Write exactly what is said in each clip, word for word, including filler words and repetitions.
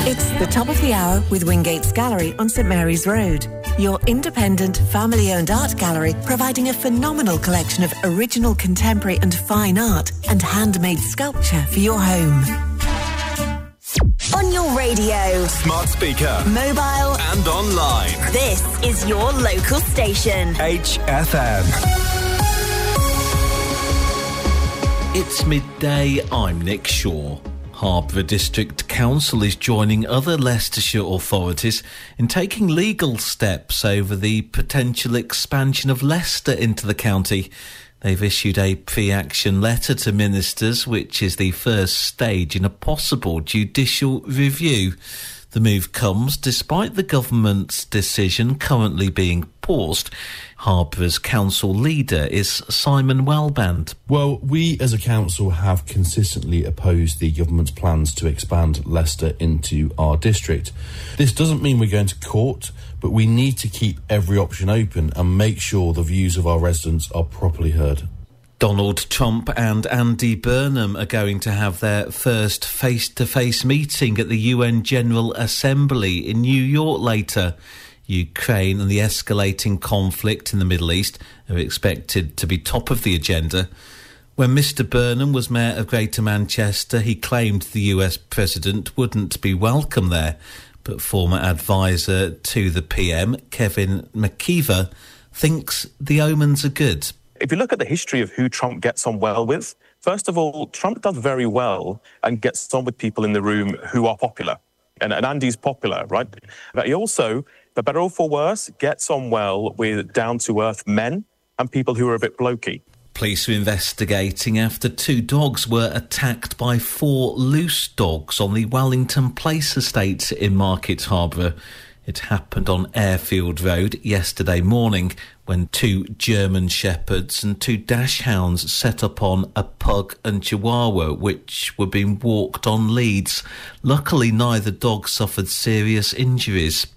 It's the top of the hour with Wingate's Gallery on St Mary's Road. Your independent, family-owned art gallery providing a phenomenal collection of original contemporary and fine art and handmade sculpture for your home. On your radio, smart speaker, mobile and online. This is your local station. H F M. It's midday, I'm Nick Shaw. Harborough District Council is joining other Leicestershire authorities in taking legal steps over the potential expansion of Leicester into the county. They've issued a pre-action letter to ministers, which is the first stage in a possible judicial review. The move comes despite the government's decision currently being paused. Harborough's council leader is Simon Wellband. Well, we as a council have consistently opposed the government's plans to expand Leicester into our district. This doesn't mean we're going to court, but we need to keep every option open and make sure the views of our residents are properly heard. Donald Trump and Andy Burnham are going to have their first face-to-face meeting at the U N General Assembly in New York later. Ukraine and the escalating conflict in the Middle East are expected to be top of the agenda. When Mister Burnham was Mayor of Greater Manchester, he claimed the U S President wouldn't be welcome there. But former advisor to the P M, Kevin McKeever, thinks the omens are good. If you look at the history of who Trump gets on well with, first of all, Trump does very well and gets on with people in the room who are popular. And, and Andy's popular, right? But he also, for better or for worse, gets on well with down-to-earth men and people who are a bit blokey. Police are investigating after two dogs were attacked by four loose dogs on the Wellington Place estate in Market Harborough. It happened on Airfield Road yesterday morning when two German Shepherds and two Dachshunds set up on a pug and chihuahua which were being walked on leads. Luckily, neither dog suffered serious injuries.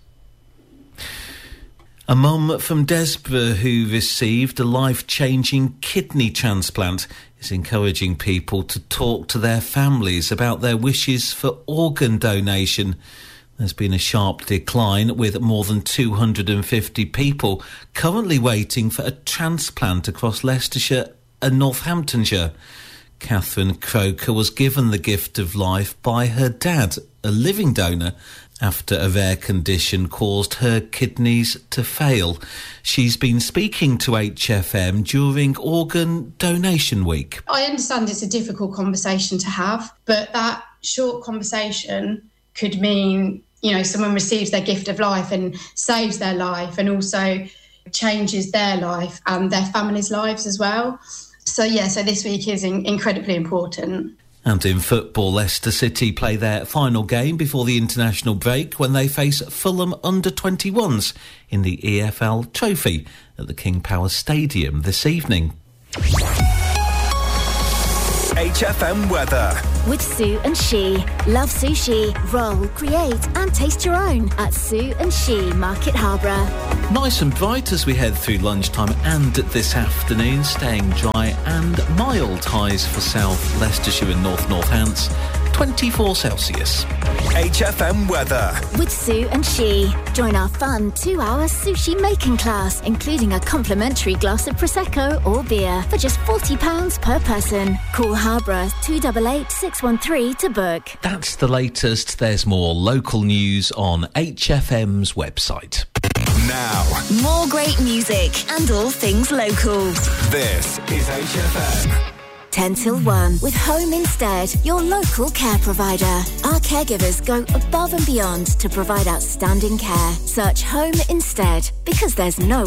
A mum from Desborough who received a life-changing kidney transplant is encouraging people to talk to their families about their wishes for organ donation. There's been a sharp decline, with more than two hundred fifty people currently waiting for a transplant across Leicestershire and Northamptonshire. Catherine Croker was given the gift of life by her dad, a living donor, after a rare condition caused her kidneys to fail. She's been speaking to H F M during Organ Donation Week. I understand it's a difficult conversation to have, but that short conversation could mean, you know, someone receives their gift of life and saves their life and also changes their life and their family's lives as well. So, yeah, so this week is in- incredibly important. And in football, Leicester City play their final game before the international break when they face Fulham under twenty-ones in the E F L Trophy at the King Power Stadium this evening. H F M weather. With Sue and She. Love sushi, roll, create and taste your own at Sue and She, Market Harborough. Nice and bright as we head through lunchtime and this afternoon, staying dry and mild highs for South Leicestershire and North Northants, twenty-four Celsius. H F M weather. With Sue and She. Join our fun two-hour sushi making class, including a complimentary glass of Prosecco or beer for just forty pounds per person. Call Harborough two eight eight, six one three to book. That's the latest. There's more local news on H F M's website. Now, more great music and all things local. This is H F M. ten till one with Home Instead, your local care provider. Our caregivers go above and beyond to provide outstanding care. Search Home Instead because there's no